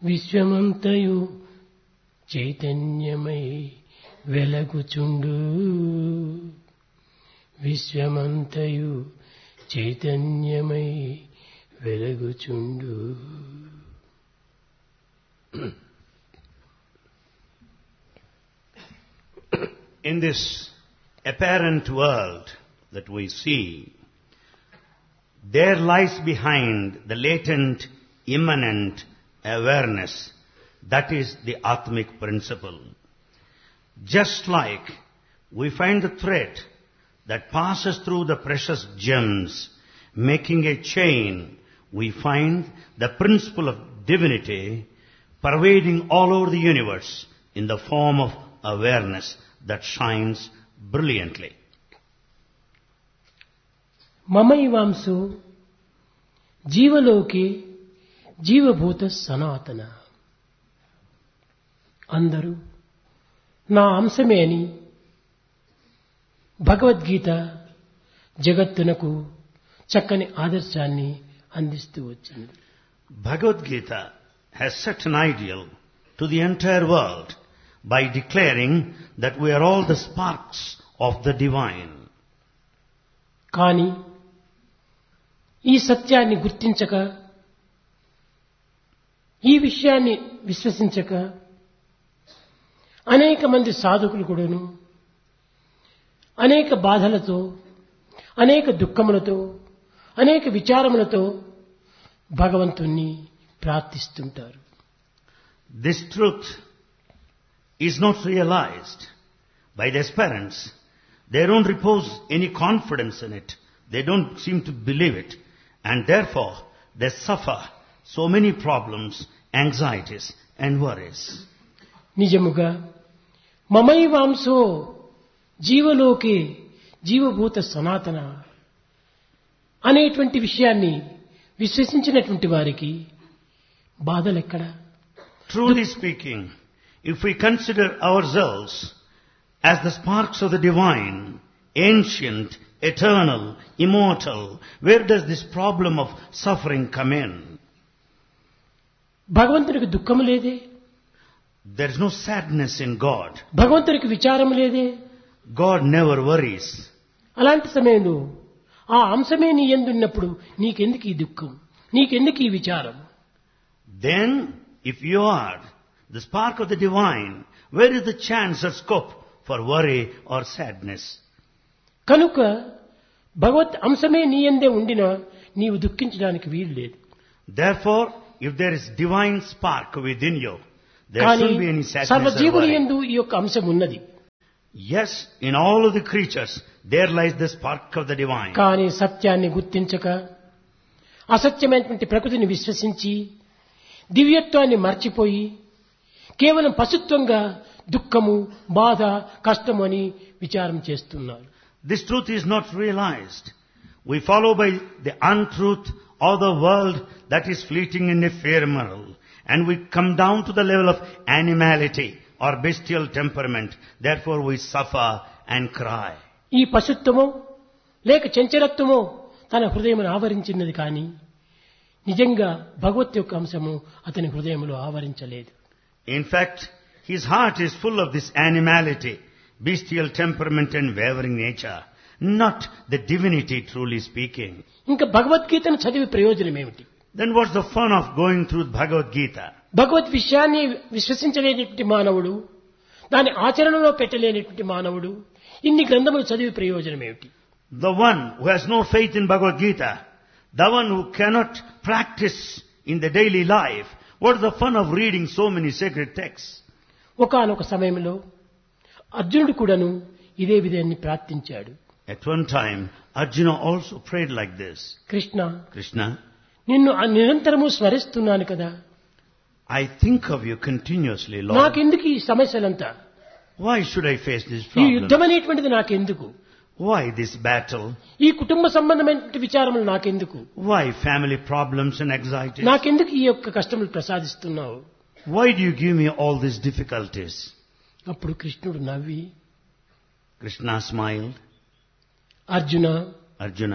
విశ్వమంతయు చైతన్యమై వెలగుచుండు. విశ్వమంతయు చైతన్యమై వెలగుచుండు. In this apparent world that we see, there lies behind the latent, immanent awareness. That is the Atmic principle. Just like we find the thread that passes through the precious gems, making a chain, we find the principle of divinity pervading all over the universe in the form of awareness that shines brilliantly. మమైవాంసో జీవలోకే జీవభూత సనాతన. అందరూ నా అంశమే అని భగవద్గీత జగత్తునకు చక్కని ఆదర్శాన్ని అందిస్తూ వచ్చింది. Bhagavad Gita has set an ideal to the entire world by declaring that we are all the sparks of the divine. కానీ ఈ సత్యాన్ని గుర్తించక, ఈ విషయాన్ని విశ్వసించక అనేక మంది సాధకులు కూడాను అనేక బాధలతో, అనేక దుఃఖములతో, అనేక విచారములతో భగవంతుణ్ణి ప్రార్థిస్తుంటారు. This truth is not realized by the aspirants. They don't repose any confidence in it. They don't seem to believe it. And therefore, they suffer so many problems, anxieties and worries. నిజముగా మమైవాంసో జీవలోకే జీవభూత సనాతన అనేటువంటి విషయాన్ని విశ్వసించినటువంటి వారికి బాధలెక్కడ? Truly speaking, if we consider ourselves as the sparks of the divine, ancient, eternal, immortal, where does this problem of suffering come in? భగవంతునికి దుఃఖము లేదే, There is no sadness in God. భగవంతునికి విచారం లేదే. God never worries. అలాంటి సమయంలో ఆ అంశమే నీ యందున్నప్పుడు నీకెందుకు ఈ దుఃఖం, నీకెందుకు ఈ విచారం? Then, if you are the spark of the divine, where is the chance or scope for worry or sadness? కనుక భగవత్ అంశమే నీ యందే ఉండినా నీవు దుఃఖించడానికి వీలు లేదు. Therefore, if there is divine spark within you, there కానీ shouldn't be any sadness or సర్వజీవుని worry. యందు ఈ యొక్క అంశం ఉన్నది. Yes, in all of the creatures, there lies the spark of the divine. కానీ సత్యాన్ని గుర్తించక అసత్యమైనటువంటి ప్రకృతిని విశ్వసించి దివ్యత్వాన్ని మర్చిపోయి కేవలం పశుత్వంగా దుఃఖము, బాధ, కష్టము అని విచారం చేస్తున్నారు. This truth is not realized. We follow by the untruth or the world that is fleeting and ephemeral, and we come down to the level of animality or bestial temperament. Therefore we suffer and cry. ఈ పశుత్వమో లేక చంచలత్వమో తన హృదయమును ఆవరించినది కానీ నిజంగా భగవత్ యొక్క అంశము అతని హృదయములో ఆవరించలేదు. In fact, his heart is full of this animality, bestial temperament and wavering nature, not the divinity truly speaking. ఇంకా భగవద్గీతను చదివి ప్రయోజనం ఏమిటి? Then what's the fun of going through Bhagavad Gita? భగవద్ విషయాన్ని విశ్వసించలేనటువంటి మానవుడు, దాని ఆచరణలో పెట్టలేనటువంటి మానవుడు ఇన్ని గ్రంథములు చదివి ప్రయోజనం ఏమిటి? The one who has no faith in Bhagavad Gita, the one who cannot practice in the daily life, what's the fun of reading so many sacred texts? ఒకానొక సమయంలో అర్జునుడు కూడాను ఇదే విధాన్ని ప్రార్థించాడు. At one time, Arjuna also prayed like this. Krishna, Krishna, నిన్ను నిరంతరము స్మరిస్తున్నాను కదా, I think of you continuously, Lord. నాకెందుకు ఈ సమస్యలంతా? Why should I face this ఈ problem? యుద్ధం అనేటువంటిది నాకెందుకు? Why this battle? ఈ కుటుంబ సంబంధమైనటువంటి విచారములు నాకెందుకు? Why family problems and anxieties? నాకెందుకు ఈ యొక్క కష్టములు ప్రసాదిస్తున్నావు? Why do you give me all these difficulties? అప్పుడు కృష్ణుడు నవ్వి, Krishna smiled. అర్జున, Arjuna,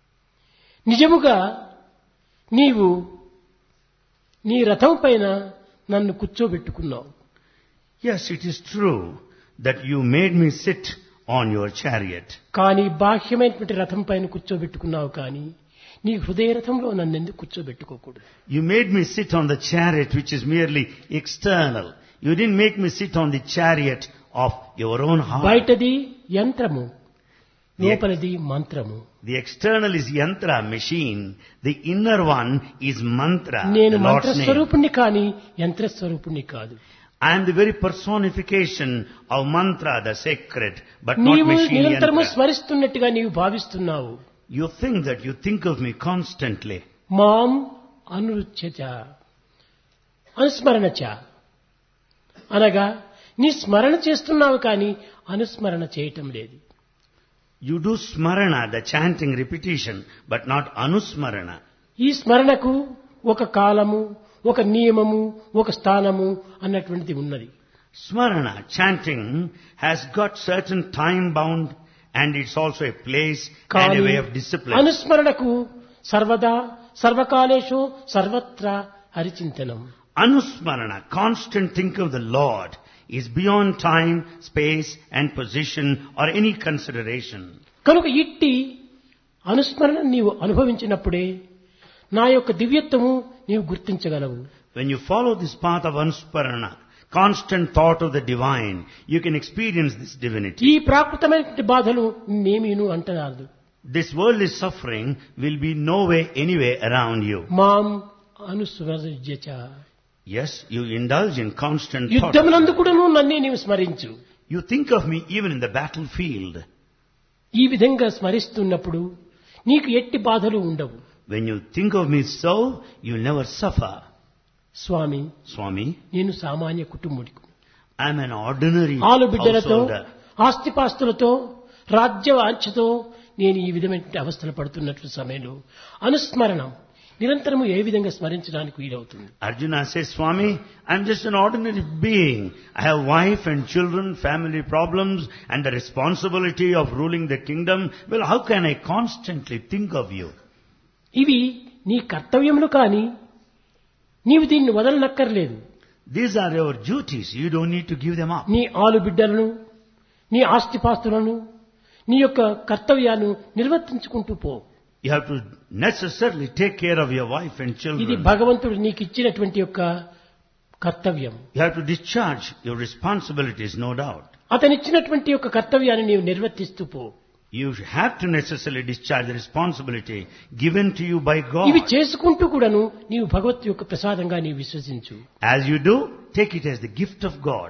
నిజముగా నీవు నీ రథం పైన నన్ను కూర్చోబెట్టుకున్నావు. Yes, it is true that you made me sit on your chariot. కానీ బాహ్యమైనటువంటి రథం పైన కూర్చోబెట్టుకున్నావు, కానీ నీ హృదయ రథంలో నన్ను ఎందుకు కూర్చోబెట్టుకోకూడదు? You made me sit on the chariot which is merely external. You didn't make me sit on the chariot of your own heart. బయటది యంత్రము, లోపలది మంత్రము. The external is yantra, machine. The inner one is mantra, నేను the Lord's name. మంత్రస్వరూపుణ్ణి కానీ యంత్రస్వరూపుణ్ణి కాదు. I am the very personification of mantra, the sacred, but not నీవు machine నిరంతరము yantra. స్మరిస్తున్నట్టుగా నీవు భావిస్తున్నావు. You think of me constantly. మాం అనురుచ్యచ అనుస్మరణచ అనగా నీ స్మరణ చేస్తున్నావు కానీ అనుస్మరణ చేయటం లేదు. You do smarana, the chanting repetition, but not anusmarana. ఈ స్మరణకు ఒక కాలము, ఒక నియమము, ఒక స్థానము అన్నటువంటిది ఉన్నది. Smarana, chanting, has got certain time bound and it's also a place and a way of discipline. అనుస్మరణకు సర్వదా సర్వకాలేషు సర్వత్రా హరిచింతనం. Anusmarana, constant think of the Lord, is beyond time, space and position or any consideration. కనుక ఇట్టి అనుస్మరణ నీవు అనుభవించినప్పుడే నా యొక్క దివ్యత్వము నీవు గుర్తించగలవు. When you follow this path of anusmarana, constant thought of the divine, you can experience this divinity. ఈ ప్రాకృతమైనటువంటి బాధలు నేమీను అంటరాదు. This worldly suffering will be no way, anyway around you. మాం అనుస్మరజ్యచ Yes, you indulge in constant thought. యుద్ధమునందు కూడాను నన్నే నీవు స్మరించు. You think of me even in the battlefield. ఈ విధంగా స్మరిస్తున్నప్పుడు నీకు ఎట్టి బాధలు ఉండవు. When you think of me so, you'll never suffer. Swamy, Swami, నేను సామాన్య కుటుంబుడికి, I'm an ordinary ఆలు బిడ్డలతో, householder. ఆస్తిపాస్తులతో, రాజ్య వాంఛతో నేను ఈ విధమైన అవస్థలు పడుతున్నట్లు సమయంలో అనుస్మరణం నిరంతరము ఏ విధంగా స్మరించడానికి వీలవుతుంది? Arjuna says, Swami, I'm just an ordinary being. I have wife and children, family problems, and the responsibility of ruling the kingdom. Well, how can I constantly think of you? ఇవి నీ కర్తవ్యములు కానీ నీవు దీన్ని వదలనక్కర్లేదు. These are your duties. You don't need to give them up. నీ ఆలు బిడ్డలను, నీ ఆస్తిపాస్తులను, నీ యొక్క కర్తవ్యాన్ని నిర్వర్తించుకుంటూ పో. You have to necessarily take care of your wife and ఇది children. భగవంతుడు నీకు ఇచ్చినటువంటి యొక్క కర్తవ్యం. You have to discharge your responsibilities, no doubt. అతనిచ్చినటువంటి యొక్క కర్తవ్యాన్ని నీవు నిర్వర్తిస్తూ పో. You have to necessarily discharge the responsibility given to you by God. ఇవి చేసుకుంటూ కూడాను నీవు భగవత్ యొక్క ప్రసాదంగా నీవు విశ్వసించు. As you do, take it as the gift of God.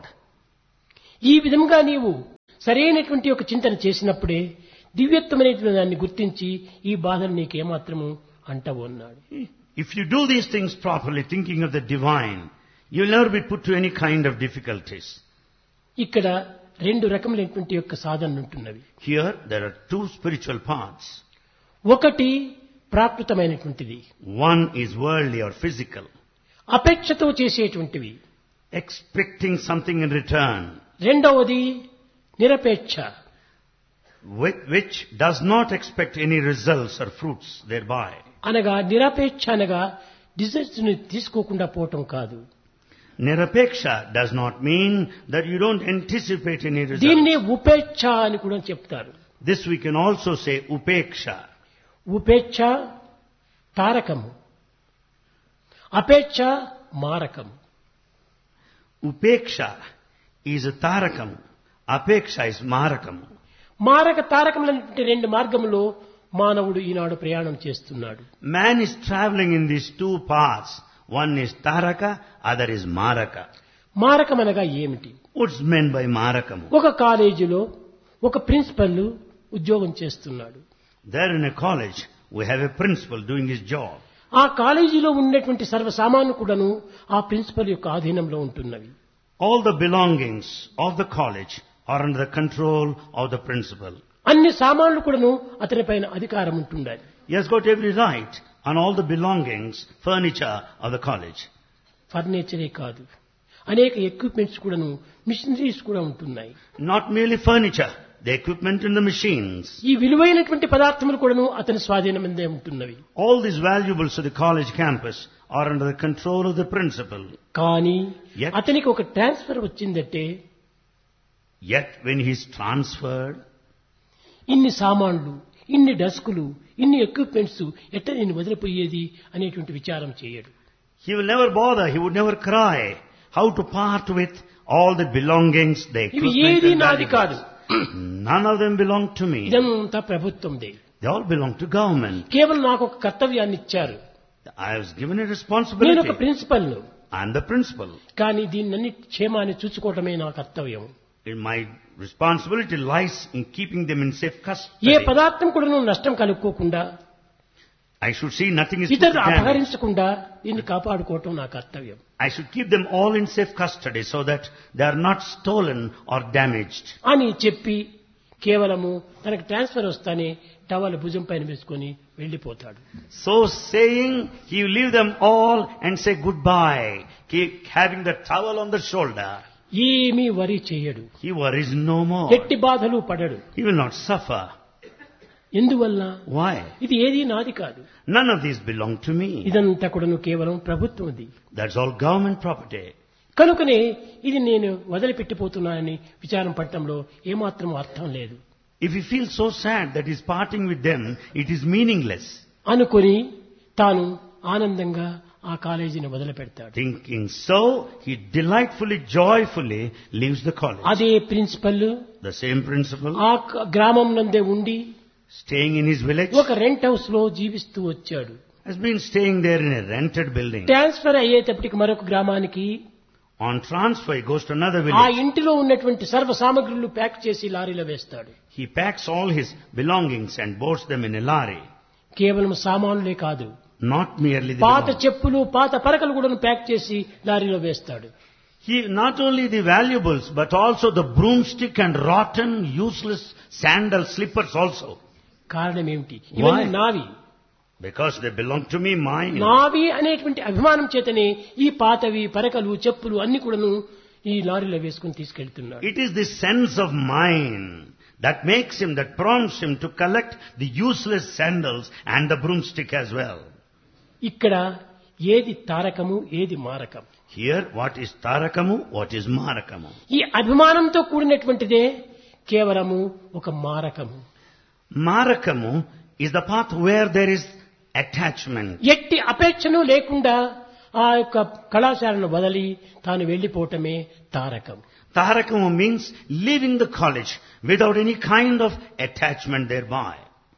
ఈ విధంగా నీవు సరైనటువంటి ఒక చింతన చేసినప్పుడే దివ్యత్వమైనటువంటి దాన్ని గుర్తించి ఈ బాధలు నీకేమాత్రము అంటవు అన్నాడు. If you do these things properly, thinking of the divine, you'll never be put to any kind of difficulties. ఇక్కడ రెండు రకములైనటువంటి యొక్క సాధనలు ఉంటున్నవి. Here, there are two spiritual paths. ఒకటి ప్రాకృతమైనటువంటిది, One is worldly or physical, అపేక్షతో చేసేటువంటివి. expecting something in return, రెండవది నిరపేక్ష, which does not expect any results or fruits thereby. అనగా నిరపేక్ష అనగా desires ని తీసుకోకుండా పోవటం కాదు. Nirapeksha does not mean that you don't anticipate any results. దీన్ని ఉపేక్ష అని కూడా చెప్తారు. This we can also say upeksha. ఉపేక్ష తారకము, అపేక్ష మారకము. Upeksha is a tarakam. Apeksha is marakam. మారక తారకములైనటువంటి రెండు మార్గములో మానవుడు ఈనాడు ప్రయాణం చేస్తున్నాడు. Man is traveling in these two paths. One is taraka, other is maraka. మారకం అనగా ఏమిటి? What's meant by marakam? ఒక కాలేజీలో ఒక ప్రిన్సిపల్ ఉద్యోగం చేస్తున్నాడు. There in a college, we have a principal doing his job. ఆ కాలేజీలో ఉన్నటువంటి సర్వసామాన్లు కూడాను ఆ ప్రిన్సిపల్ యొక్క ఆధీనంలో ఉంటున్నవి. All the belongings of the college are under the control of the principal. అన్ని సామాన్లు కూడాను అతని పైన అధికారం ఉంటుండాలి. He has got every right on all the belongings, furniture of the college. ఫర్నిచరే కాదు, అనేక ఎక్విప్మెంట్స్ కూడాను, మిషనరీస్ కూడా ఉంటున్నాయి. Not merely furniture, the equipment and the machines. ఈ విలువైనటువంటి పదార్థములు కూడాను అతని స్వాధీనమందే ఉంటున్నవి. All these valuables of the college campus are under the control of the principal. కానీ Yet- అతనికి ఒక ట్రాన్స్ఫర్ వచ్చిందంటే Yet when he is transferred, ఇన్ని సామాన్లు, ఇన్ని డస్కులు, ఇన్ని ఎక్విప్మెంట్స్ ఎట్ట నేను వదిలిపోయేది అనేటువంటి విచారం చేయడు. he will never bother, he would never cry how to part with all the belongings, the ఇవి equipment ఏది and నాది కాదు. valuables. None of them belong to me. ఇదంతా ప్రభుత్వందే. They all belong to government. కేవలం నాకు ఒక కర్తవ్యాన్ని ఇచ్చారు. I was given a నేను ఒక responsibility. ప్రిన్సిపల్ను. I am the principal. కానీ దీన్ని క్షేమాన్ని చూసుకోవటమే నా కర్తవ్యం. My responsibility lies in keeping them in safe A custody. పదార్థం కూడా నువ్వు నష్టం కలుక్కోకుండా, I should see nothing is put to ఇతరులు damage. అపహరించకుండా దీన్ని కాపాడుకోవటం నా కర్తవ్యం I should keep them all in safe custody so that they are not stolen or damaged. అని చెప్పి కేవలము తనకు ట్రాన్స్ఫర్ వస్తానే టవల్ భుజం పైన వేసుకొని వెళ్ళిపోతాడు. So saying, he will leave them all and say goodbye, keep having the towel on the shoulder. ఏమీ వరి చేయడు. He worries no more. ఎట్టి బాధలు పడడు. He will not suffer. ఎందువల్ల? Why? ఇది ఏది నాది కాదు. None of these belong to me. ఇదంతా కూడాను కేవలం ప్రభుత్వంది. That's all government property. కనుకనే ఇది నేను వదిలిపెట్టిపోతున్నానని విచారం పడటంలో ఏమాత్రం అర్థం లేదు. If he feels so sad that he's parting with them, it is meaningless. అనుకొని తాను ఆనందంగా ఆ కాలేజీని వదిలిపెడతాడు. Thinking so, he delightfully, joyfully leaves the college. అదే ప్రిన్సిపల్ The same principal, ఆ గ్రామం నందే ఉండి staying in his village, ఒక రెంట్ హౌస్ లో జీవిస్తూ వచ్చాడు. has been staying there in a rented building. Transfer అయ్యేటప్పటికి మరొక గ్రామానికి On transfer, he goes to another ఆ village. ఇంటిలో ఉన్నటువంటి సర్వ సామగ్రులు ప్యాక్ చేసి లారీలో వేస్తాడు. He packs all his belongings and boards them in a lorry. కేవలం సామానులే కాదు, Not merely the పాత belongings. చెప్పులు, పాత పరకలు కూడా ప్యాక్ చేసి లారీలో వేస్తాడు. He, not only the valuables, but also the broomstick and rotten, useless sandal slippers also. కారణం ఏమిటి? ఇవన్నీ Why? నావి. Because they belong to me, mine. నావి అనేటువంటి అభిమానం చేతనే ఈ పాతవి పరకలు చెప్పులు అన్ని కూడాను ఈ లారీలో వేసుకుని తీసుకెళ్తున్నాడు. It is the sense of mine that makes him, that prompts him to collect the useless sandals and the broomstick as well. ఇక్కడ ఏది తారకము, ఏది మారకం? Here, what is tarakamu, what is marakamu? ఈ అభిమానంతో కూడినటువంటిదే కేవలము ఒక మారకము. Marakamu is the path where there is attachment. ఎట్టి అపేక్షను లేకుండా ఆ యొక్క కళాశాలను వదిలి తాను వెళ్లిపోవటమే Tarakam. Tarakamu means leaving the college without any kind of attachment thereby.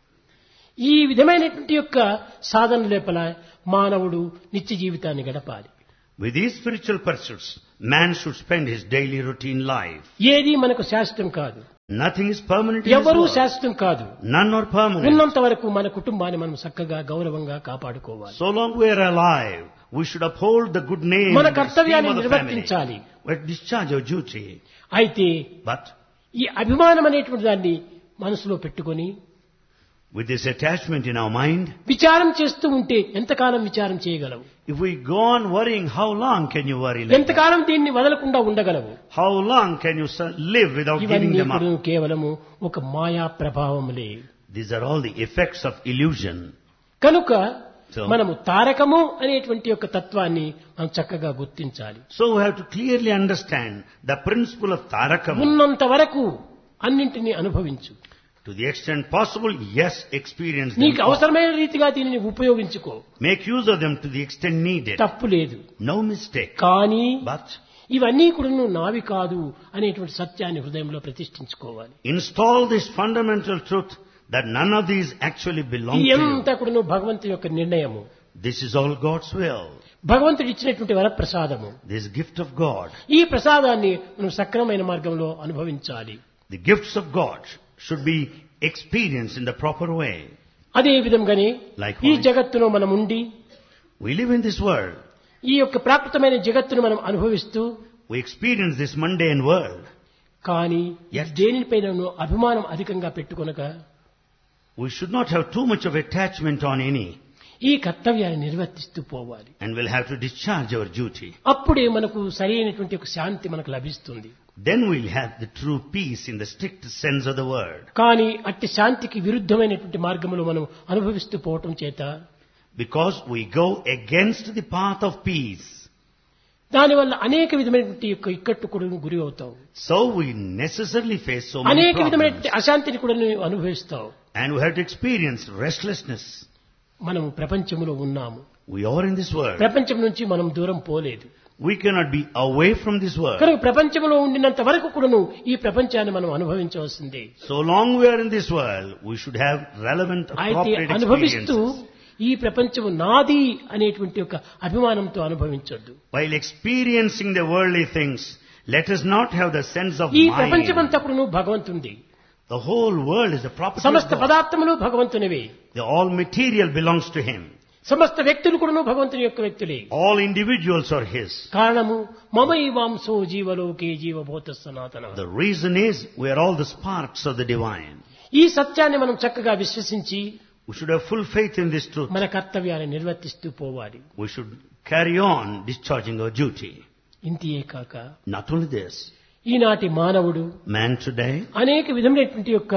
ఈ విధమైనటువంటి యొక్క సాధన లోపల మానవుడు నిత్య జీవితాన్ని గడపాలి. With these spiritual pursuits, man should spend his daily routine life. ఏది మనకు శాశ్వతం కాదు, Nothing is permanent in this ఎవరూ world. శాశ్వతం కాదు. None are permanent. ఉన్నంత వరకు మన కుటుంబాన్ని మనం చక్కగా గౌరవంగా కాపాడుకోవాలి. So long we are alive, we should uphold the good name మన and esteem కర్తవ్యాన్ని of the నిర్వర్తించాలి. family. We discharge our duty. అయితే But ఈ అభిమానం అనేటువంటి దాన్ని మనసులో పెట్టుకొని with this attachment in our mind, విచారం చేస్తూ ఉంటే ఎంతకాలం విచారం చేయగలవు? if we go on worrying, how long can you worry like that? ఎంతకాలం దీన్ని వదలకుండా ఉండగలవు? How long can you live without giving ఇవన్నీ them up? కూడా కేవలము ఒక మాయా ప్రభావములే. These are all the effects of illusion. కనుక So- మనము తారకము అనేటువంటి యొక్క తత్వాన్ని మనం చక్కగా గుర్తించాలి. So we have to clearly understand the principle of Tarakamu. ఉన్నంత వరకు అన్నింటినీ అనుభవించు. To the extent possible, yes, experience them. నీకు all. అవసరమైన రీతిగా దీనిని ఉపయోగించుకో, Make use of them to the extent needed. తప్పు లేదు. No mistake. కానీ But ఇవన్నీ కూడా నువ్వు నావి కాదు అనేటువంటి సత్యాన్ని హృదయంలో ప్రతిష్ఠించుకోవాలి. install this fundamental truth that none of these actually belong ఇది to you. ఎంత కూడా నువ్వు భగవంతుని యొక్క నిర్ణయము, This is all God's will. భగవంతుడు ఇచ్చినటువంటి వరప్రసాదము. This gift of God. ఈ ప్రసాదాన్ని మనం సక్రమమైన మార్గంలో అనుభవించాలి. The gifts of God should be experienced in the proper way. అదే విధంగానే Likewise. ఈ జగత్తులో మనం ఉండి We live in this world. ఈ యొక్క ప్రాకృతమైన జగత్తును మనం అనుభవిస్తూ We experience this mundane world. కానీ Yes. దేనిపైన అభిమానం అధికంగా పెట్టుకొనక We should not have too much of attachment on any, ఈ కర్తవ్యాన్ని నిర్వర్తిస్తూ పోవాలి. and we'll have to discharge our duty. అప్పుడే మనకు సరైనటువంటి ఒక శాంతి మనకు లభిస్తుంది. then we'll have the true peace in the strict sense of the word. కానీ అట్టి శాంతికి విరుద్ధమైనటువంటి మార్గములు మనం అనుభవిస్తూ పోవటం చేత Because we go against the path of peace. దానివల్ల అనేక విధమైనటువంటి ఇక్కట్టుకు గురి అవుతావు. So we necessarily face so many అనేక problems. విధమైనటువంటి అశాంతిని కూడా నువ్వు అనుభవిస్తావు. And we have to experience restlessness. మనము ప్రపంచంలో ఉన్నాము. We are in this world. ప్రపంచం నుంచి మనం దూరం పోలేదు. We cannot be away from this world. కనుక ప్రపంచంలో ఉండినంత వరకు కూడాను ఈ ప్రపంచాన్ని మనం అనుభవించవలసిందే. So long we are in this world, we should have relevant, అయితే appropriate అనుభవిస్తూ experiences. ఈ ప్రపంచము నాది అనేటువంటి ఒక అభిమానంతో అనుభవించొద్దు. While experiencing the worldly things, let us not have the sense of ఈ mine. ప్రపంచమంతా కూడాను భగవంతునిది. The whole world is the property of సమస్త God. పదార్థములు భగవంతునివే. The all material belongs to Him. సమస్త వ్యక్తులు కూడాను భగవంతుని యొక్క వ్యక్తులే. All individuals are His. కారణము మమైవాంసో జీవలోకే జీవభూత సనాతన. The reason is we are all the sparks of the divine. ఈ సత్యాన్ని మనం చక్కగా విశ్వసించి We should have full faith in this truth. మన కర్తవ్యాన్ని నిర్వర్తిస్తూ పోవాలి. We should carry on discharging our duty. ఇంతియే కాక Not only this, ఈనాటి మానవుడు man today అనేక విధమైనటువంటి యొక్క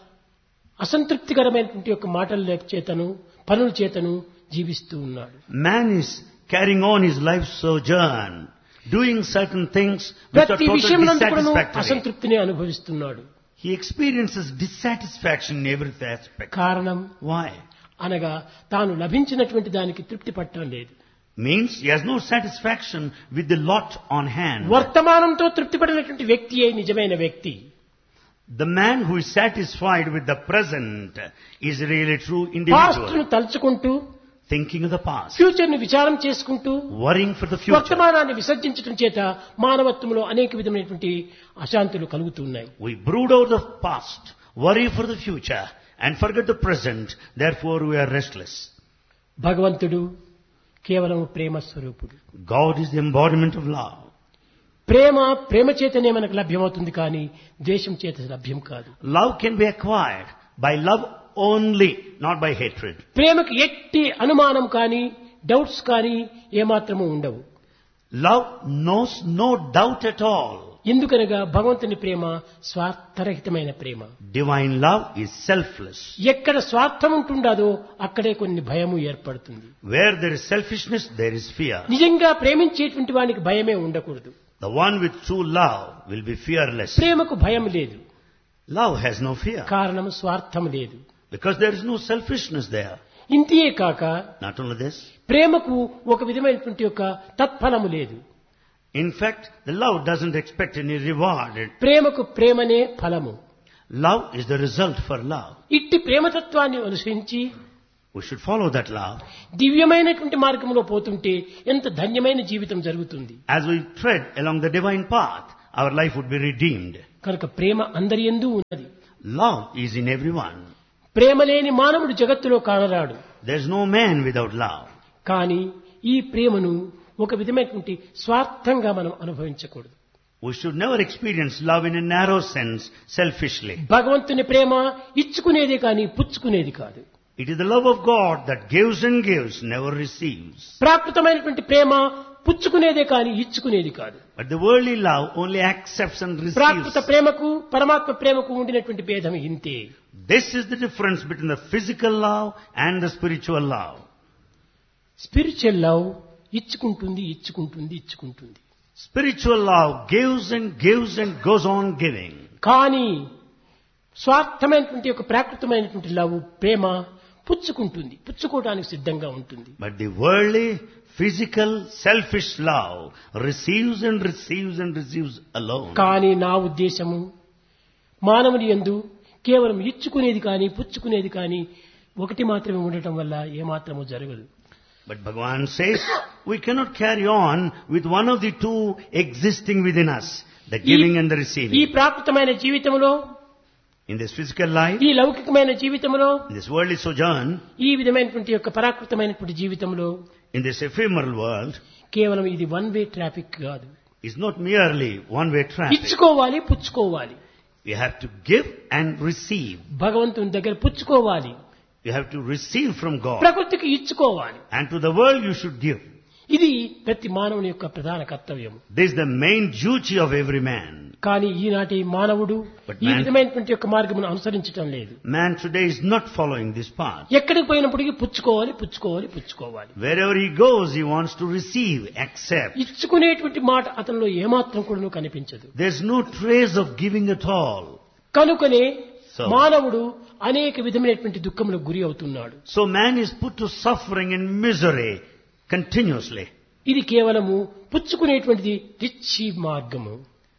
అసంతృప్తికరమైనటువంటి యొక్క మాటల చేతను పనుల చేతను జీవిస్తూ ఉన్నాడు. man is carrying on his life sojourn, doing certain things which are ప్రతి totally విషయంలో dissatisfactory. అసంతృప్తిని అనుభవిస్తున్నాడు. He experiences dissatisfaction in every aspect. కారణం Why? అనగా తాను లభించినటువంటి దానికి తృప్తి పట్టడం లేదు. Means he has no satisfaction with the lot on hand. వర్తమానంతో తృప్తి పడినటువంటి వ్యక్తియే నిజమైన వ్యక్తి. The man who is satisfied with the present is really true past ను individual. తలుచుకుంటూ Thinking of the past, future ని విచారం చేసుకుంటూ worrying for the future. వర్తమానాన్ని విసర్జించడం చేత మానవత్వంలో అనేక విధమైనటువంటి అశాంతులు కలుగుతున్నాయి. We brood over the past, worry for the future, and forget the present. Therefore we are restless. భగవంతుడు కేవలం ప్రేమ స్వరూపుడు. God is the embodiment of love. ప్రేమ చేతనే మనకు లభ్యమవుతుంది కానీ ద్వేషం చేత లభ్యం కాదు. Love can be acquired by love only, not by hatred. ప్రేమకు ఎట్టి అనుమానం కానీ డౌట్స్ కానీ ఏమాత్రము ఉండవు. Love knows no doubt at all. ఎందుకనగా భగవంతుని ప్రేమ స్వార్థరహితమైన ప్రేమ. Divine love is selfless. ఎక్కడ స్వార్థం ఉంటుండదో అక్కడే కొన్ని భయము ఏర్పడుతుంది. Where there is selfishness, there is fear. నిజంగా ప్రేమించేటువంటి వానికి భయమే ఉండకూడదు. The one with true love will be fearless. ప్రేమకు భయం లేదు. Love has no fear. కారణం స్వార్థం లేదు. Because there is no selfishness there. ఇంతియే కాక Not only this, ప్రేమకు ఒక విధమైనటువంటి యొక్క తత్ఫలము లేదు. in fact, the love doesn't expect any reward. ప్రేమకు ప్రేమనే ఫలము. Love is the result for love. ఇట్టి ప్రేమతత్వాన్ని అనుసరించి We should follow that love. దివ్యమైనటువంటి మార్గంలో పోతుంటే ఎంత ధన్యమైన జీవితం జరుగుతుంది. As we tread along the divine path, our life would be redeemed. కనుక ప్రేమ అందరి యందు ఉన్నది. Love is in everyone. ప్రేమ లేని మానవుడు జగత్తులో కానరాడు. There is no man without love. కానీ ఈ ప్రేమను ఒక విధమైనటువంటి స్వార్థంగా మనం అనుభవించకూడదు. We should never experience love in a narrow sense, selfishly. భగవంతుని ప్రేమ ఇచ్చుకునేది కానీ పుచ్చుకునేది కాదు. It is the love of God that gives and gives, never receives. ప్రాకృతమైనటువంటి ప్రేమ పుచ్చుకునేదే కానీ ఇచ్చుకునేది కాదు. But the worldly love only accepts and receives. ప్రాకృత ప్రేమకు పరమాత్మ ప్రేమకు ఉండినటువంటి భేదం ఇంతే. This is the difference between the physical love and the spiritual love. Spiritual love ఇచ్చుకుంటుంది ఇచ్చుకుంటుంది ఇచ్చుకుంటుంది. Spiritual love gives and gives and goes on giving. కానీ స్వార్థమైనటువంటి ఒక ప్రాకృతమైనటువంటి love ప్రేమ పుచ్చుకుంటుంది, పుచ్చుకోవడానికి సిద్ధంగా ఉంటుంది. But the worldly, physical, selfish love receives and receives and receives alone. కానీ నా ఉద్దేశము మానవుని యందు కేవలం ఇచ్చుకునేది కానీ పుచ్చుకునేది కానీ ఒకటి మాత్రమే ఉండటం వల్ల ఏమాత్రము జరగదు. But Bhagavan says, we cannot carry on with one of the two existing within us, the giving and the ఈ receiving. ప్రాకృతమైన జీవితంలో, In this physical life, ఈ లౌకికమైన జీవితంలో, in this worldly sojourn, ఈ విధమైనటువంటి యొక్క పరాకృతమైనటువంటి జీవితంలో in this ephemeral world, కేవలం ఇది వన్ వే ట్రాఫిక్ కాదు. is not merely one-way traffic. ఇచ్చుకోవాలి, పుచ్చుకోవాలి. You have to give and receive. భగవంతుని దగ్గర పుచ్చుకోవాలి, You have to receive from God. ప్రకృతికి ఇచ్చుకోవాలి. And to the world you should give. ఇది ప్రతి మానవుని యొక్క ప్రధాన కర్తవ్యం. This is the main duty of every man. కానీ ఈనాటి మానవుడు But ఈ man- విధమైనటువంటి యొక్క మార్గమును అనుసరించటం లేదు. Man today is not following this path. ఎక్కడికి పోయినప్పటికీ పుచ్చుకోవాలి. Wherever he goes, he wants to receive, accept. ఇచ్చుకునేటువంటి మాట అతనిలో ఏమాత్రం కూడా కనిపించదు. There's no trace of giving at all. కనుకనే So- మానవుడు అనేక విధమైనటువంటి దుఃఖములకు గురి అవుతున్నాడు. So man is put to suffering and misery continuously. ఇది కేవలము పుచ్చుకునేటువంటిది రిచ్ మార్గము.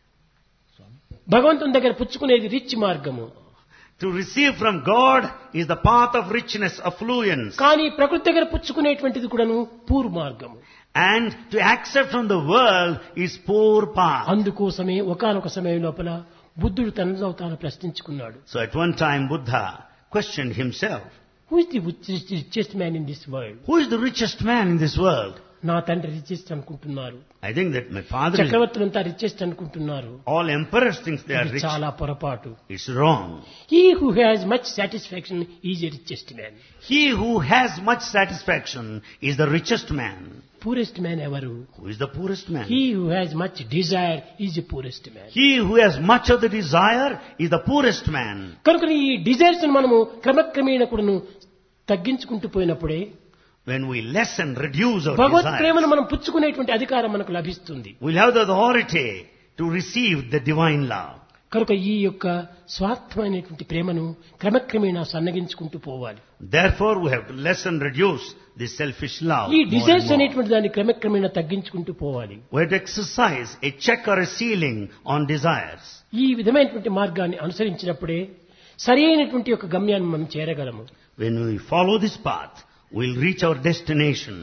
భగవంతుని దగ్గర పుచ్చుకునేది రిచ్ మార్గము. To receive from God is the path of richness, affluence. కానీ ప్రకృతి దగ్గర పుచ్చుకునేటువంటిది కూడాను పూర్ మార్గము. And to accept from the world is poor path. అందుకోసమే ఒకానొక సమయం లోపల బుద్ధుడు తనలో తాను ప్రశ్నించుకున్నాడు. So at one time Buddha questioned himself. Who is the richest man in this world? Who is the richest man in this world? నా తండ్రి richest అనుకుంటున్నారు, I think that my father is... చక్రవర్తులంతా richest అనుకుంటున్నారు. All emperors think they are ఇది rich. చాలా పొరపాటు. It's wrong. He who has much satisfaction is a richest man. He who has much satisfaction is the richest man. Poorest man ఎవరు? Who is the poorest man? He who has much Dzire is a poorest man. He who has much of the desire is the poorest man. కనుక ఈ desires మనము క్రమక్రమేణ కూడాను తగ్గించుకుంటూ పోయినప్పుడే When we lessen, reduce our Bhagwat desire, ప్రేమను మనం పుచ్చుకునేటువంటి అధికారం మనకు లభిస్తుంది. we'll have the authority to receive the divine love. కనుక ఈ యొక్క స్వార్థమైనటువంటి ప్రేమను క్రమక్రమేణా సన్నగించుకుంటూ పోవాలి. Therefore, we have to lessen, reduce this selfish love. ఈ more and డిజైర్స్ more. అనేటువంటి దాన్ని క్రమక్రమేణా తగ్గించుకుంటూ పోవాలి. We have to exercise a check or a ceiling on desires. ఈ విధమైనటువంటి మార్గాన్ని అనుసరించినప్పుడే సరి అయినటువంటి యొక్క గమ్యాన్ని మనం చేరగలము. When we follow this path, we'll reach our destination.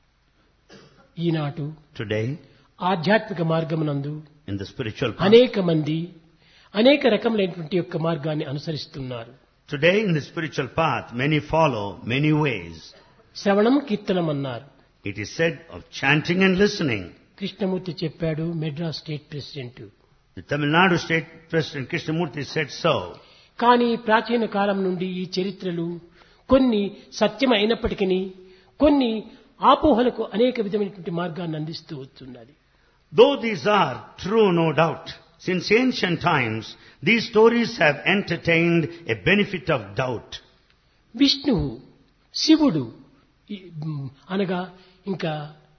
Eenadu Today, ఆధ్యాత్మిక మార్గమునందు in the spiritual path, అనేక మంది అనేక రకములైనటువంటి యొక్క మార్గాన్ని అనుసరిస్తున్నారు. today in the spiritual path, many follow many ways. శ్రవణం కీర్తనం అన్నారు. It is said of chanting and listening. Krishnamurthy చెప్పాడు, Madras state president. The Tamil Nadu State President Krishnamurti said so. కానీ ప్రాచీన కాలం నుండి ఈ చరిత్రలు కొన్ని సత్యం అయినప్పటికీ కొన్ని ఆపోహలకు అనేక విధమైనటువంటి మార్గాన్ని అందిస్తూ వస్తున్నది. Though these are true, no doubt, since ancient times, these stories have entertained a benefit of doubt. విష్ణువు, శివుడు అనగా ఇంకా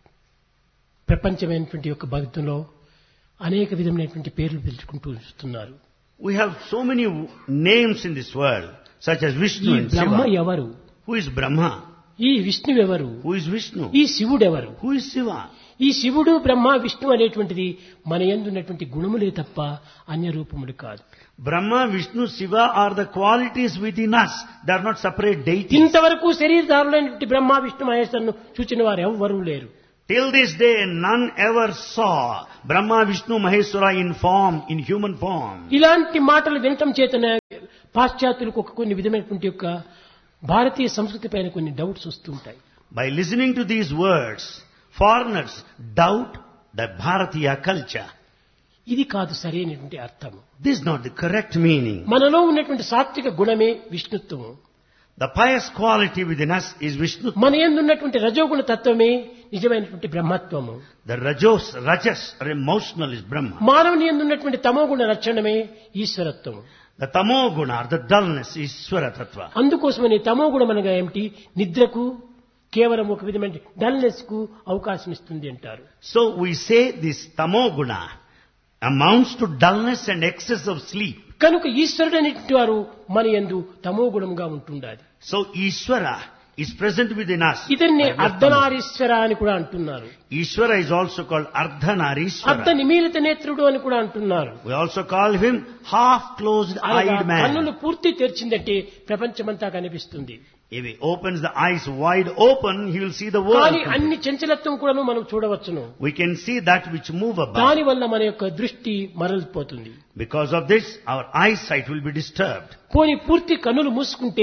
ప్రపంచమైనటువంటి యొక్క భక్తులో అనేక విధమైనటువంటి పేర్లు పిలుచుకుంటూ వస్తున్నారు. We have so many names in this world, such as ఈ Vishnu and బ్రహ్మ Shiva. ఎవరు? Who is Brahma? ఈ విష్ణువు ఎవరు? Who is Vishnu? ఈ శివుడెవరు? Who is Shiva? ఈ శివుడు బ్రహ్మ విష్ణు అనేటువంటిది మన యందున్నటువంటి గుణములే తప్ప అన్య రూపములు కాదు. Brahma, Vishnu, Shiva are the qualities within us. They are not separate deities. ఇంతవరకు శరీరధారులైనటువంటి బ్రహ్మ విష్ణు మహేశ్వరులను చూచిన వారు ఎవ్వరూ లేరు. Till this day, none ever saw Brahma, Vishnu, Maheshwara in form, in human form. ఇలాంటి మాటలు వినటం చేతనే పాశ్చాత్యులకు కొన్ని విధమైనటువంటి యొక్క భారతీయ సంస్కృతి పైన కొన్ని డౌట్స్ వస్తుంటాయి. By listening to these words, foreigners doubt the Bharatiya culture. ఇది కాదు సరైనటువంటి అర్థము. This is not the correct meaning. మనలో ఉన్నటువంటి సాత్విక గుణమే విష్ణుత్వము. The pious quality within us is Vishnu. మన యందు ఉన్నటువంటి రజోగుణ తత్వమే నిజమైనటువంటి బ్రహ్మత్వము. The rajas or emotional is Brahma. మానవుని యందు ఉన్నటువంటి తమోగుణ లక్షణమే ఈశ్వరత్వము. The tamoguna or the dullness is Swara Tattva. అందుకోసమని తమోగుణం అనగా ఏమిటి? నిద్రకు కేవలం ఒక విధమైన డల్నెస్ కు అవకాశం ఇస్తుంది అంటారు. So we say this tamoguna amounts to dullness and excess of sleep. కనుక ఈశ్వరుడు అనేటువంటి వారు మన యందు తమోగుణంగా ఉంటుండాలి. So Ishvara is present within us. ఇతన్ని By way of అర్ధనారీశ్వర అని కూడా అంటున్నారు. tamo. Ishvara is also called అర్ధ Ardhanarishvara. నిమీలిత నేత్రుడు అని కూడా అంటున్నారు. We also call him half-closed అనగా eyed man. కన్నులు పూర్తి తెరిచిందంటే ప్రపంచమంతా కనిపిస్తుంది. If he opens the eyes wide open, he will see the world. కానీ అన్ని చంచలత్వం కూడా మనం చూడవచ్చును. We can see that which move about. దాని వల్ల మన యొక్క దృష్టి మరలిపోతుంది. Because of this, our eyesight will be disturbed. పోని పూర్తి కన్నులు మూసుకుంటే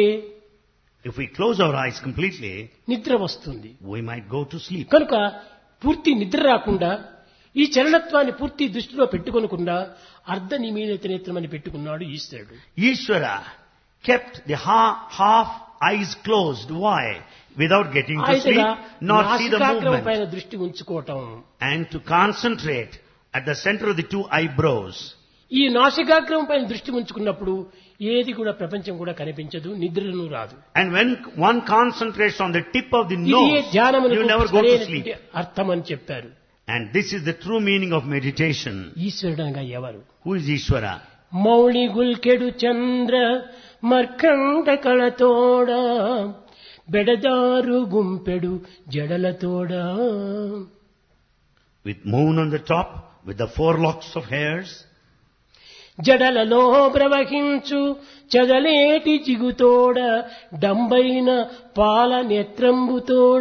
If we close our eyes completely, నిద్ర వస్తుంది. we might go to sleep. కనుక పూర్తి నిద్ర రాకుండా ఈ చలనత్వాన్ని పూర్తి దృష్టిలో పెట్టుకొనకుండా అర్ధ నిమీలిత నేత్రమని పెట్టుకున్నాడు ఈశ్వరుడు. Ishvara kept the half eyes closed. Why? Without getting to sleep, nor see the నాసికాగ్రం పైన movement. దృష్టి ఉంచుకోవటం. And to concentrate at the center of the two eyebrows. ఈ నాసికాగ్రం పైన దృష్టి ఉంచుకున్నప్పుడు ఏది కూడా ప్రపంచం కూడా కనిపించదు, నిద్రను రాదు. And when one concentrates on the tip of the ఇది nose, you will never go to sleep. అర్థం అని చెప్పారు. And this is the true meaning of meditation. ఈశ్వరుడు అనగా ఎవరు? Who is Ishvara? Mouli గుల్కెడు Chandra మర్కండ కళతోడ బెడదారు గుంపెడు జడలతోడ. With moon on the top, with the 4 locks of hairs. జడలలో ప్రవహించు చదలేటి జిగుతోడ డంబైన పాల నేత్రంబుతోడ.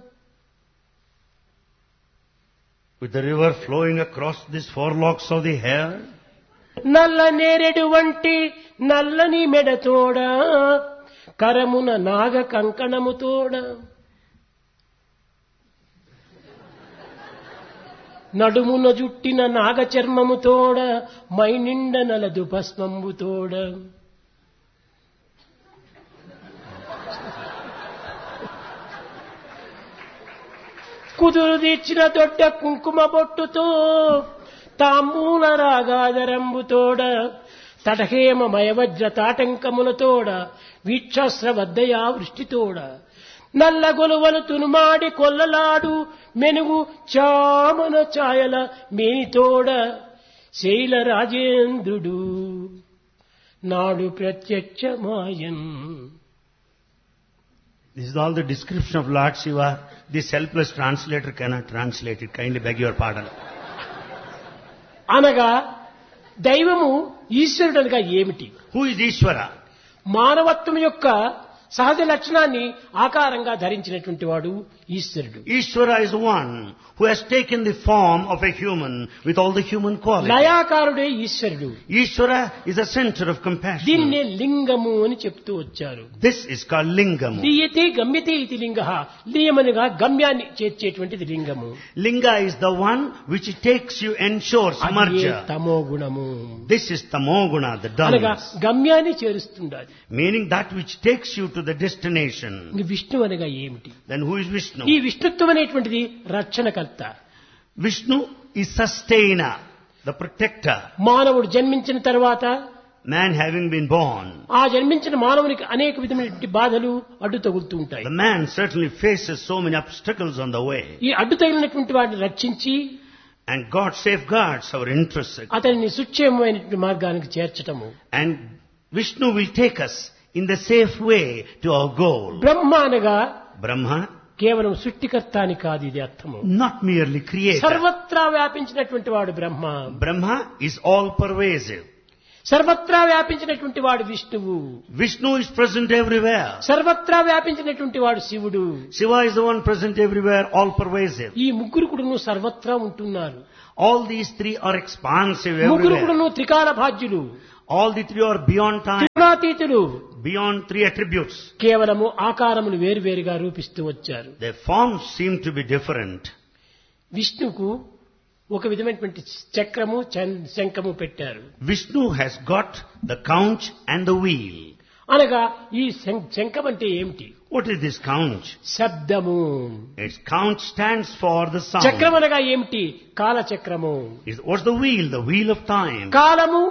With the river flowing across these 4 locks of the hair. నల్ల నేరెడు వంటి నల్లని మెడతోడ కరమున నాగ కంకణముతోడ. నడుమున జుట్టిన నాగ చర్మముతోడ మైనిండ నలదు భస్మంబుతోడ. కుదురు తీర్చిన దొడ్డ కుంకుమ బొట్టుతో తాంబూల రాగాదరంబుతోడ తటహేమ మయవజ్ర తాటంకములతోడ వీక్షాస్ర వద్దయా వృష్టితోడ నల్ల గొలువలు తునుమాడి కొల్లలాడు మెనుగు చామన ఛాయల మేనితోడ శైల రాజేంద్రుడు నాడు ప్రత్యక్షమాయన్. This is all the description of Lord Shiva. This helpless translator cannot translate it. Kindly beg your pardon. అనగా దైవము ఈశ్వరుడు అనగా ఏమిటి? Who is Ishvara? మానవత్వం యొక్క సహజ లక్షణాన్ని ఆకారంగా ధరించినటువంటి వాడు ఈశ్వరుడు. Ishvara is one who has taken the form of a human with all the human qualities. లయాకారుడే ఈశ్వరుడు. Ishvara is a center of compassion. దీన్నే లింగము అని చెప్తూ వచ్చారు. This is called Lingam. లీయతే గమ్యతే ఇది లింగ. లీయమనగా గమ్యాన్ని చేర్చేటువంటిది లింగము. Linga is the one which takes you, ensures అదే merger. తమో గుణము. This is tamoguna, the అనగా dullness. గమ్యాన్ని చేరుస్తుండాలి. Meaning that which takes you to the destination. ఇంక విష్ణు అనగా ఏమిటి? Then who is Vishnu? ఈ విష్ణుత్వం అనేటువంటిది రక్షణకర్త. Vishnu is sustainer, the protector. మానవుడు జన్మించిన తర్వాత Man having been born, ఆ జన్మించిన మానవునికి అనేక విధమైనటువంటి బాధలు అడ్డు తగులుతూ ఉంటాయి. the man certainly faces so many obstacles on the way. ఈ అడ్డు తగిలినటువంటి వాటిని రక్షించి And God safeguards our interests. అతనిని సుక్షేమమైనటువంటి మార్గానికి చేర్చటము. And Vishnu will take us in the safe way to our goal. బ్రహ్మ అనగా Brahma, కేవలం సృష్టికర్త అని కాదు ఇది అర్థము. not merely creator. సర్వత్రా వ్యాపించినటువంటి వాడు బ్రహ్మ. Brahma is all pervasive. సర్వత్రా వ్యాపించినటువంటి వాడు విష్ణువు. Vishnu is present everywhere. సర్వత్రా వ్యాపించినటువంటి వాడు శివుడు. Shiva is the one present everywhere, all pervasive. ఈ ముగ్గురు కూడాను సర్వత్రా ఉంటున్నారు. All these three are expansive ముగ్గురు everywhere. కూడాను త్రికాల భాజ్యులు, All the three are beyond time, త్రిగుణాతీతులు. beyond 3 attributes. కేవలము ఆకారములు వేరువేరుగా రూపిస్తూ వచ్చారు. Their forms seem to be different. విష్ణుకు ఒక విధమైనటువంటి చక్రము శంఖము పెట్టారు. Vishnu has got the conch and the wheel. అనగా ఈ శంఖం అంటే ఏమిటి? What is this conch? శబ్దము. Its conch stands for the చక్రం sound. అనగా ఏమిటి? కాలచక్రము. What's the wheel? The wheel of time. కాలము.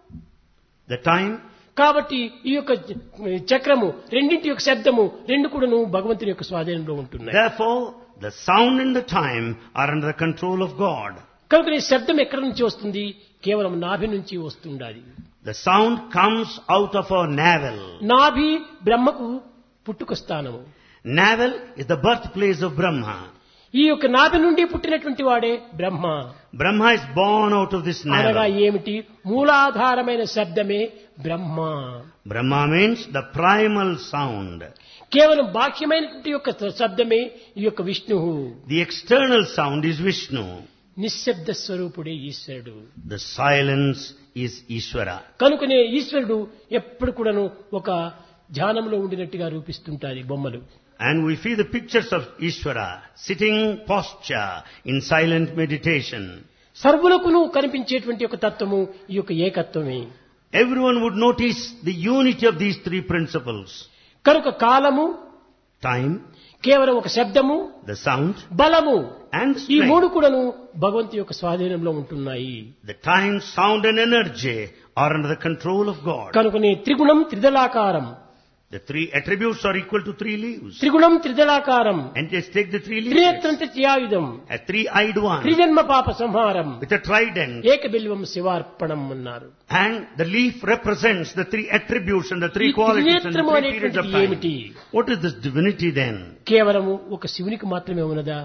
The time. కాబట్టి ఈ యొక్క చక్రము రెండింటి యొక్క శబ్దము రెండు కూడాను భగవంతుని యొక్క స్వాధీనంలో ఉంటున్నాయి. Therefore, the sound and the time are under the control of God. కనుక ఈ శబ్దం ఎక్కడి నుంచి వస్తుంది? కేవలం నాభి నుంచి వస్తుండాలి. The sound comes out of our navel. నాభి బ్రహ్మకు పుట్టుక స్థానము. Navel is the birthplace of Brahma. ఈ యొక్క నాభి నుండి పుట్టినటువంటి వాడే బ్రహ్మ. Brahma is born out of this అనగా navel. ఏమిటి? మూలాధారమైన శబ్దమే బ్రహ్మ. Brahma means the primal sound. కేవలం బాహ్యమైనటువంటి యొక్క శబ్దమే ఈ యొక్క విష్ణువు. The external sound is Vishnu. నిశ్శబ్ద స్వరూపుడే ఈశ్వరుడు. The silence is Ishvara. కనుకనే ఈశ్వరుడు ఎప్పుడు కూడాను ఒక ధ్యానంలో ఉండినట్టుగా రూపిస్తుంటారు బొమ్మలు. And we see the pictures of Ishvara sitting posture in silent meditation. సర్వులకును కనిపించేటువంటి ఒక తత్వము ఈ యొక్క ఏకత్వమే. Everyone would notice the unity of these 3 principles. కనుక కాలము, time, కేవలం ఒక శబ్దము, the sound, బలము, and ఈ strength. మూడు కూడాను భగవంతు యొక్క స్వాధీనంలో ఉంటున్నాయి. The time, sound and energy are under the control of God. కనుకనే త్రిగుణం త్రిదళాకారం, The three attributes are equal to three leaves. త్రిగుణం త్రిదళాకారం, And just take the three leaves. త్రినేత్రం త్రియాయుధం, A three-eyed one త్రిజన్మ పాప సంహారం, with a trident. ఏకబిల్వం శివార్పణం అన్నారు. And the leaf represents the three attributes and the three ఈ qualities and the త్రినేత్రము three periods of అనేటువంటిది ఏమిటి? time. What is this divinity then? కేవలము ఒక శివునికి మాత్రమే ఉన్నదా?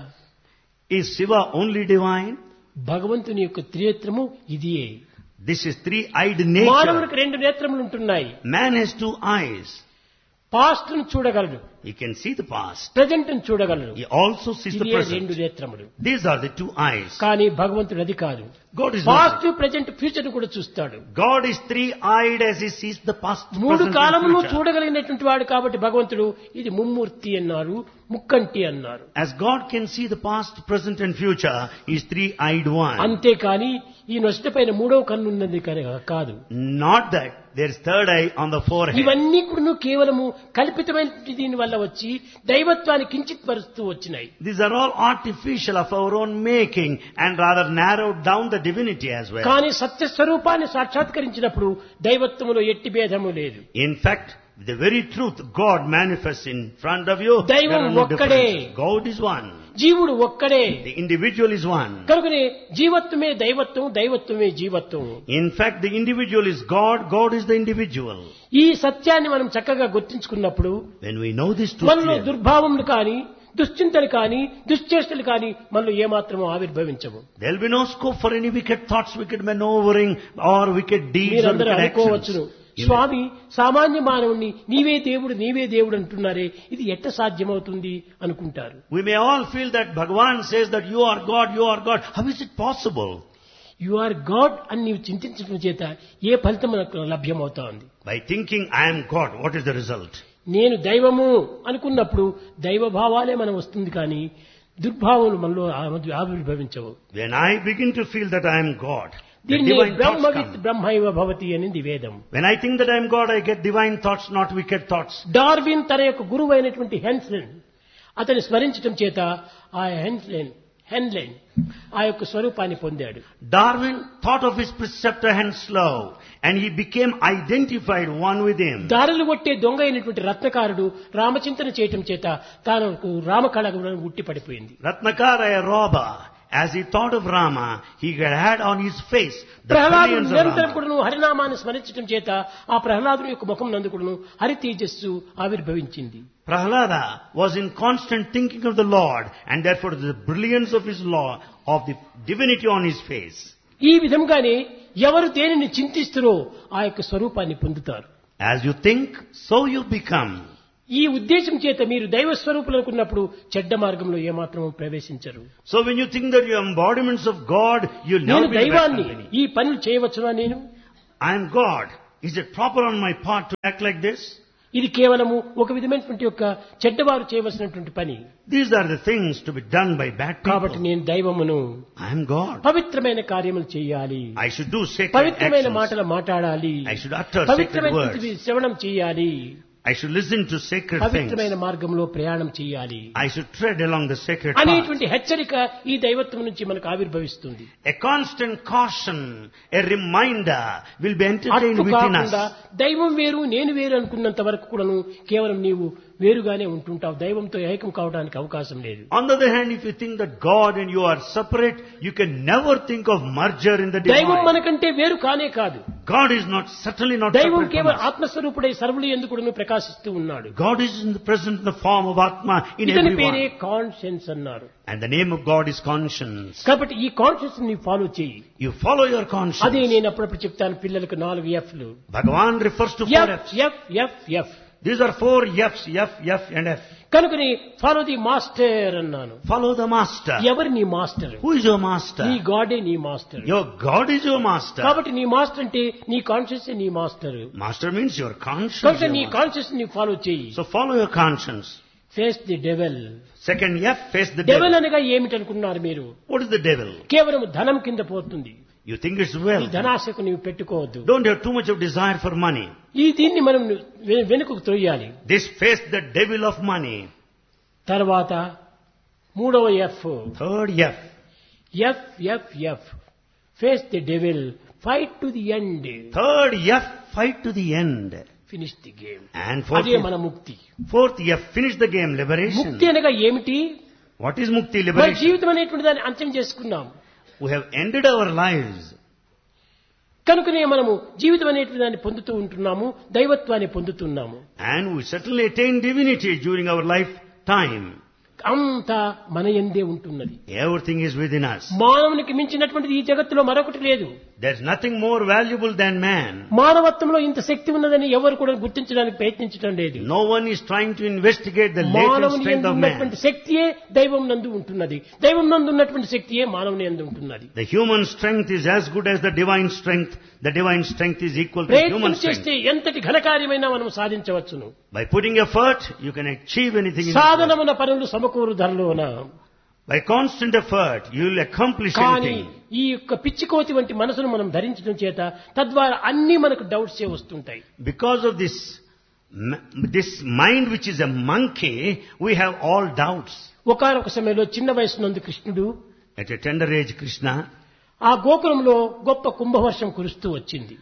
Is Shiva only divine? భగవంతుని యొక్క త్రినేత్రము ఇదియే. This is three-eyed nature. మానవునికి రెండు నేత్రములు ఉంటున్నాయి. Man has two eyes. Past ను చూడగలడు, He can see the past. Present ను చూడగలడు. He also sees the ఇదే రెండు present. నేత్రములు. These are the two eyes. కానీ భగవంతుడు అది కాదు. God is past, not. Present, future కూడా చూస్తాడు. God is three-eyed as He sees the past, మూడు present కాలమును and future. చూడగలిగినటువంటి వాడు కాబట్టి భగవంతుడు ఇది ముమ్మూర్తి అన్నారు, ముక్కంటి అన్నారు. As God can see the past, present and future, He is three-eyed one. అంతేకాని ఈ నొసట పైన మూడవ కన్ను ఉన్నది కాదు. Not that there is third eye on the forehead. ఇవన్నీ కూడా కేవలము కల్పితమైన దీని వల్ల వచ్చి దైవత్వాన్ని కించిత్ పరుస్తూ వచ్చినాయి. These are all artificial of our own making and rather narrowed down the divinity as well. కానీ సత్య స్వరూపాన్ని సాక్షాత్కరించినప్పుడు దైవత్వములో ఎట్టి భేదము లేదు. In fact, the very truth God manifests in front of you, there దైవం are no ఒక్కడే. differences. God is one. జీవుడు ఒక్కడే. The individual is one. కనుకనే జీవత్వమే దైవత్వం, దైవత్వమే జీవత్వం. In fact, the individual is God, God is the individual. ఈ సత్యాన్ని మనం చక్కగా గుర్తించుకున్నప్పుడు When we know this truth మనలో clearly, దుర్భావములు కానీ, దుశ్చింతలు కానీ, దుశ్చేష్టలు కానీ మనలో ఏమాత్రమూ ఆవిర్భవించవు. there will be no scope for any wicked thoughts, wicked maneuvering or wicked deeds or మీరందరూ wicked అనుకోవచ్చును, actions. స్వామి సామాన్య మానవుణ్ణి నీవే దేవుడు అంటున్నారే, ఇది ఎట్ట సాధ్యమవుతుంది అనుకుంటారు. We may all feel that Bhagavan says that you are God, you are God. How is it possible? You are God అని నీవు చింతించడం చేత ఏ ఫలితం మనకు లభ్యమవుతా ఉంది? By thinking I am God, what is the result? నేను దైవము అనుకున్నప్పుడు దైవ భావాలే మనం వస్తుంది కానీ దుర్భావములు మనలో ఆవిర్భవించవు. When I begin to feel that I am God, the దీన్ని divine thoughts బ్రహ్మవిత్ come. బ్రహ్మైవ భవతి అనింది వేదం. When I think that I am God, I get divine thoughts, not wicked thoughts. Darwin తన యొక్క గురువు అయినటువంటి హెన్స్లెన్ అతని స్మరించడం చేత ఆ హెన్లెన్ ఆ యొక్క స్వరూపాన్ని పొందాడు. Darwin thought of his preceptor Henslow and he became identified one with him. దారులు కొట్టే దొంగ అయినటువంటి రత్నకారుడు రామచింతన చేయటం చేత తాను రామకళ ఉట్టి పడిపోయింది. Ratnakara, a robber, as he thought of Rama, he had on his face the ప్రహ్లాదుడు brilliance of నిరంతరం Rama. కూడాను హరినామాన్ని స్మరించడం చేత ఆ ప్రహ్లాదుని యొక్క ముఖం నందు కూడాను హరి తేజస్సు ఆవిర్భవించింది. Prahlada was in constant thinking of the Lord and therefore the brilliance of his law, of the divinity on his face. ఈ విధంగానే ఎవరు దేనిని చింతిస్తారో ఆ యొక్క స్వరూపాన్ని పొందుతారు. As you think, so you become. ఈ ఉద్దేశం చేత మీరు దైవ స్వరూపులు అనుకున్నప్పుడు చెడ్డ మార్గంలో ఏమాత్రం ప్రవేశించరు. So when you think that you are embodiments of God, you'll never నేను be in bad దైవాన్ని company. ఈ పనులు చేయవచ్చునా? నేను I am God. Is it proper on my part to act like this? ఇది కేవలము ఒక విధమైనటువంటి యొక్క చెడ్డవారు చేయవలసినటువంటి పని. These are the things to be done by bad కాబట్టి people. నేను దైవమును, I am God. పవిత్రమైన కార్యములు చేయాలి, I should do sacred పవిత్రమైన actions. మాటలు మాట్లాడాలి, I should utter sacred పవిత్రమైనటువంటి words. శ్రవణం చేయాలి, I should listen to sacred things. పవిత్రమైన మార్గంలో ప్రయాణం చేయాలి I should tread along the sacred path. అనేటువంటి హెచ్చరిక ఈ దైవత్వం నుంచి మనకు ఆవిర్భవిస్తుంది. A constant caution, a reminder will be entertained అట్లు within కాకుండా us. దైవం వేరు నేను వేరు అనుకున్నంత వరకు కూడాను కేవలం నీవు వేరుగానే ఉంటుంటావు. దైవంతో ఏకం కావడానికి అవకాశం లేదు. On the other hand, if you think that God and you are separate, you can never think of merger in the దైవం divine. మనకంటే వేరు కానే కాదు. God is not, certainly not దైవం separate from కేవలం us. ఆత్మస్వరూపుడై సర్వులు ఎందుకు కూడాను ప్రకాశిస్తూ ఉన్నాడు. God is in the present in the form of Atma in ఇతని పేరే everyone. కాన్షియన్స్ అన్నారు. And the name of God is conscience. కాబట్టి ఈ కాన్షియన్స్ ని ఫాలో చేయి. You follow your అదే conscience. నేను అప్పుడప్పుడు చెప్తాను పిల్లలకు 4 F'లు. Bhagavan refers to 4 F F's. F F F. These are 4 F's, F, F and F. కనుకని ఫాలో ది మాస్టర్ అన్నాను. Follow the master. ఎవరు నీ master? Who is your master? నీ గాడే నీ master. Your God is your master. కాబట్టి నీ master అంటే నీ కాన్షియస్ నీ master. Master means your conscience. కాబట్టి your నీ master. కాన్షియస్ ని ఫాలో చేయి. So follow your conscience. Face the devil. Second F, face the devil devil. అనగా ఏమిటనుకున్నారు మీరు? What is the devil? కేవలం ధనం కింద పోతుంది. You think it's ఈ wealth. ధనాశకు నీవు పెట్టుకోవద్దు. Don't have too much of desire for money. దీన్ని మనం వెనుకకు తోయాలి. This face the devil of money. తర్వాత మూడవ F. Third F. F face the devil, fight to the end, Third F, fight to the end. Finish the game. And fourth అదే మన ముక్తి. Fourth F, finish the game, liberation. ముక్తి అనగా ఏమిటి? What is mukti, మన liberation? జీవితం అనేటువంటి దాన్ని అంత్యం చేసుకున్నాం We have ended our lives. కనుకనే మనము జీవితం అనేటువంటి దాన్ని పొందుతూ ఉంటున్నాము, దైవత్వాన్ని పొందుతున్నాము. And we certainly attain divinity during our lifetime. అంతా మన యందే ఉంటున్నది. Everything is within us. మానవునికి మించినటువంటిది ఈ జగత్తులో మరొకటి లేదు. There's nothing more valuable than man. మానవత్వంలో ఇంత శక్తి ఉన్నదని ఎవరు కూడా గుర్తించడానికి ప్రయత్నించడం లేదు. No one is trying to investigate the latent మానవుని strength యందు of man. ఉన్నటువంటి శక్తియే దైవం నందు ఉంటున్నది, దైవం నందు ఉన్నటువంటి శక్తియే మానవుని యందు ఉంటున్నది. The human strength is as good as the divine strength. The divine strength is equal to human ప్రయత్నం strength. చేస్తే ఎంతటి ఘనకార్యమైనా మనం సాధించవచ్చును. By putting effort, you can achieve anything in this world. సాధనమున పనులు సమకూరు ధరలోన. By constant effort, you will accomplish కానీ anything. ఈ యొక్క పిచ్చికోతి వంటి మనసును మనం ధరించడం చేత తద్వారా అన్ని మనకు డౌట్స్ వస్తుంటాయి. Because of this mind which is a monkey, we have all doubts. ఒకానొక సమయంలో చిన్న వయసు నందు కృష్ణుడు At a tender age, Krishna ఆ గోకులంలో గొప్ప కుంభవర్షం కురుస్తూ వచ్చింది.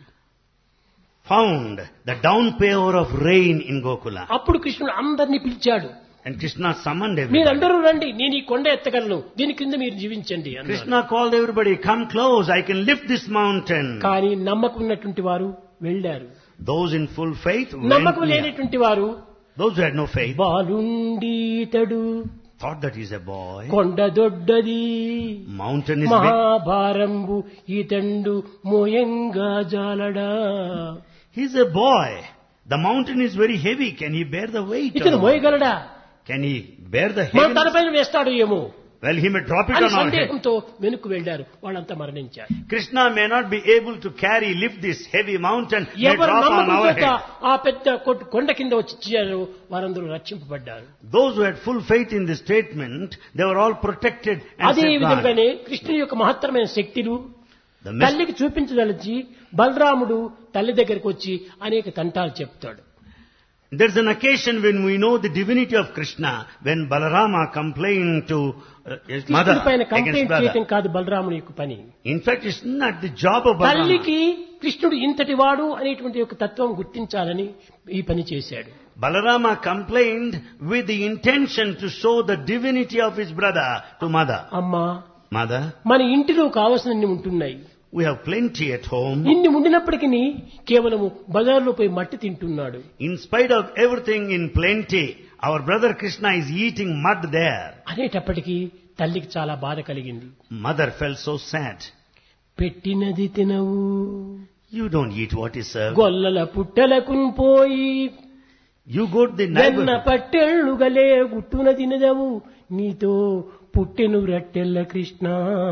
found the downpour of rain in Gokula. అప్పుడు కృష్ణుడు అందరినీ పిలిచాడు. And Krishna summoned everybody. మీరందరూ రండి, నేను ఈ కొండ ఎత్తగలను, దీని కింద మీరు జీవించండి అన్నాడు. Krishna called everybody, come close, I can lift this mountain. కానీ నమ్మకం ఉన్నటువంటి వారు వెళ్ళారు. Those in full faith went నమ్మకం near. లేనటువంటి వారు Those who had no faith బాలుండీతడు thought that he's a boy. కొండ దొడ్డది Mountain is big. మహాభారంబు ఈతండు మోయంగా జాలడా. He's a boy. The mountain is very heavy. Can he bear the weight? ఇతను of the మోయగలడా? mountain? Can he bear the మన heaviness? తలపైన వేస్తాడు ఏమో Well, he may drop it అని on our head. సందేహంతో వెనుక్కు వెళ్ళారు. వాళ్ళంతా మరణించారు. Krishna may not be able to lift this heavy mountain. May ఎవరు drop on నమ్మకం our చేత head. ఆ పెద్ద కొండ కింద వచ్చి చేరారో వారందరూ రక్షింపబడ్డారు. Those who had full faith in this statement, they were all protected and అదే safeguarded. విధంగానే కృష్ణుని యొక్క మహత్తరమైన శక్తులు The mess- తల్లికి చూపించదలిచి బలరాముడు తల్లి దగ్గరికి వచ్చి అనేక తంటాలు చెప్తాడు. There's an occasion when we know the divinity of Krishna, when Balarama complained to his mother కృష్ణుడి పైన against కంప్లైంట్ brother. చేయటం కాదు బలరాముని యొక్క పని. In fact, it's not the job of Balarama. తల్లికి కృష్ణుడు ఇంతటి వాడు అనేటువంటి యొక్క తత్వం గుర్తించాలని ఈ పని చేశాడు. Balarama complained with the intention to show the divinity of his brother to mother. అమ్మా, Mother, మన ఇంటిలో కావలసినన్ని ఉంటున్నాయి, we have plenty at home. ఇన్ని ఉండినప్పటికీ కేవలము బజార్లో పోయి మట్టి తింటున్నాడు. In spite of everything in plenty, our brother Krishna is eating mud there. అనేటప్పటికీ తల్లికి చాలా బాధ కలిగింది. Mother felt so sad. పెట్టినది తినవు, You don't eat what is served. గొల్లల పుట్టలకున్ పోయి You go to the వెన్న neighbor. పట్టెళ్ళుగలే గుట్టున తినదవు, నీతో పుట్టెను రట్టెల్ల Krishna.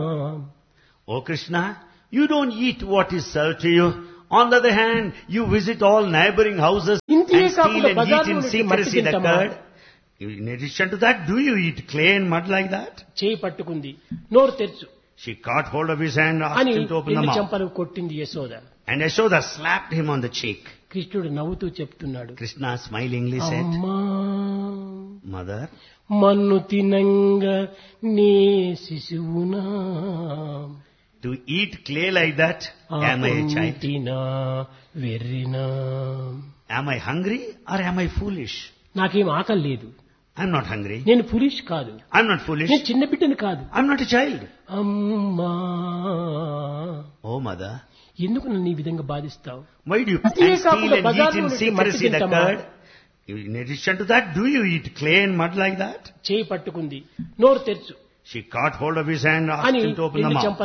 Oh Krishna, you don't eat what is served to you. On the other hand, you visit all neighboring houses ఇంతే and steal కాకుండా and eat బజార్లో in నుండి secrecy మట్టి the తింటామా? curd. In addition to that, do you eat clay and mud like that? చేయి పట్టుకుంది, నోరు తెరుచు She caught hold of his hand, asked అని him to open the రెండు mouth. చెంపలు కొట్టింది Yashoda. And Yashoda slapped him on the cheek. కృష్ణుడు నవ్వుతూ చెప్తున్నాడు, Krishna smilingly said, అమ్మా, Mother, మన్ను తినంగ నీ శిశువునా, to eat clay like that, am I a child? తినా వెర్రినా. Am I hungry or am I foolish? నాకేం ఆకలి లేదు, I'm not hungry. నేను పులిష్ కాదు, I'm not foolish. నేను చిన్న బిడ్డను కాదు. I'm not a child. అమ్మా, Oh mother, ఎందుకు నన్ను ఈ విధంగా బాధిస్తావు? why do you అంతే and steal కాకుండా and eat బజార్లో in నుండి secrecy మట్టి the తింటామా? curd? In addition to that, do you eat clay and mud like that? చేయి పట్టుకుంది, నోరు తెరుచు She caught hold of his hand, asked అని him to open the రెండు mouth. చెంపలు